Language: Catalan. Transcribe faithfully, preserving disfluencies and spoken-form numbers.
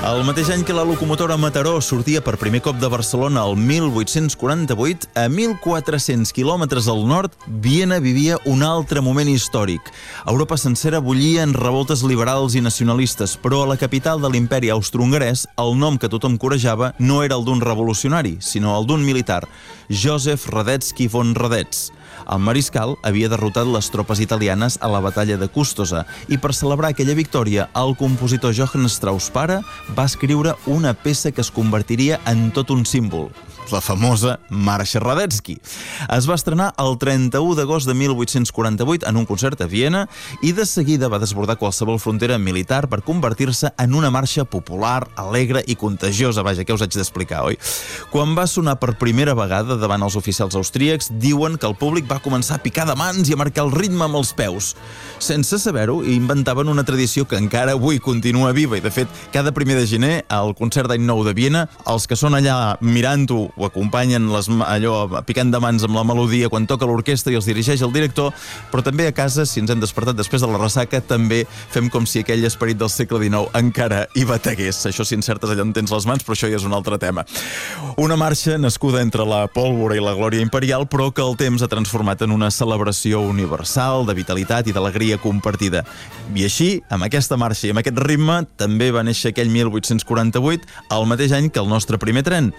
El mateix any que la locomotora Mataró sortia per primer cop de Barcelona el mil vuit-cents quaranta-vuit, a mil quatre-cents quilòmetres al nord, Viena vivia un altre moment històric. Europa sencera bullia en revoltes liberals i nacionalistes, però a la capital de l'imperi austro-hongarès el nom que tothom corejava no era el d'un revolucionari, sinó el d'un militar, Josef Radetzky von Radetz. El mariscal havia derrotat les tropes italianes a la batalla de Custoza i per celebrar aquella victòria, el compositor Johann Strauss pare va escriure una peça que es convertiria en tot un símbol, la famosa Marxa Radetzky. Es va estrenar el trenta-u d'agost de mil vuit-cents quaranta-vuit en un concert a Viena i de seguida va desbordar qualsevol frontera militar per convertir-se en una marxa popular, alegre i contagiosa. Vaja, què us haig d'explicar, oi? Quan va sonar per primera vegada davant els oficials austríacs, diuen que el públic va començar a picar de mans i a marcar el ritme amb els peus. Sense saber-ho, inventaven una tradició que encara avui continua viva i, de fet, cada primer de gener, al concert d'any nou de Viena, els que són allà mirant-ho ho acompanyen les, allò picant de mans amb la melodia quan toca l'orquestra i els dirigeix el director, però també a casa, si ens hem despertat després de la ressaca, també fem com si aquell esperit del segle dinou encara hi bategués. Això si encertes allà on tens les mans, però això ja és un altre tema. Una marxa nascuda entre la pólvora i la glòria imperial, però que el temps ha transformat en una celebració universal de vitalitat i d'alegria compartida. I així, amb aquesta marxa i amb aquest ritme, també va néixer aquell mil vuit-cents quaranta-vuit, el mateix any que el nostre primer tren.